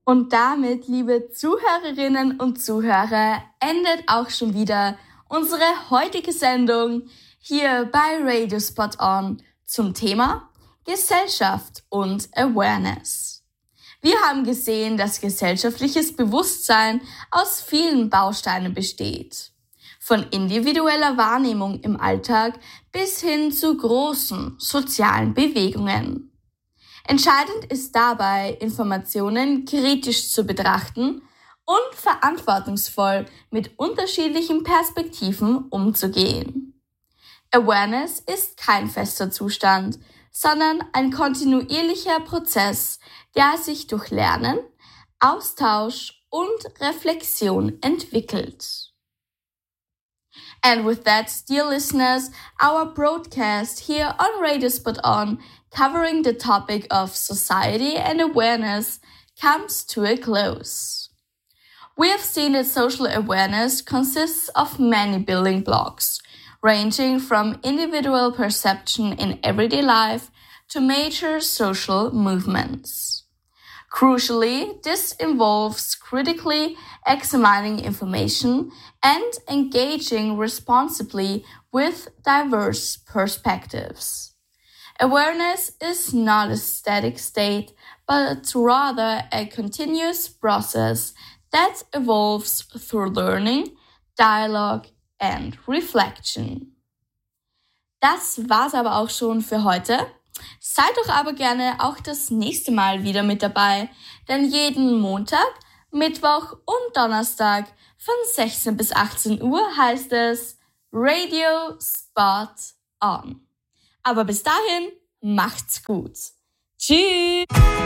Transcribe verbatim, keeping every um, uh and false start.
Und damit, liebe Zuhörerinnen und Zuhörer, endet auch schon wieder unsere heutige Sendung hier bei Radio Spot On zum Thema Gesellschaft und Awareness. Wir haben gesehen, dass gesellschaftliches Bewusstsein aus vielen Bausteinen besteht. Von individueller Wahrnehmung im Alltag bis hin zu großen sozialen Bewegungen. Entscheidend ist dabei, Informationen kritisch zu betrachten und verantwortungsvoll mit unterschiedlichen Perspektiven umzugehen. Awareness ist kein fester Zustand, sondern ein kontinuierlicher Prozess, der sich durch Lernen, Austausch und Reflexion entwickelt. And with that, dear listeners, our broadcast here on Radio Spot On, covering the topic of society and awareness, comes to a close. We have seen that social awareness consists of many building blocks, ranging from individual perception in everyday life to major social movements. Crucially, this involves critically examining information and engaging responsibly with diverse perspectives. Awareness is not a static state, but rather a continuous process that evolves through learning, dialogue and reflection. Das war's aber auch schon für heute. Seid doch aber gerne auch das nächste Mal wieder mit dabei, denn jeden Montag, Mittwoch und Donnerstag von sechzehn bis achtzehn Uhr heißt es Radio Spot On. Aber bis dahin, macht's gut. Tschüss!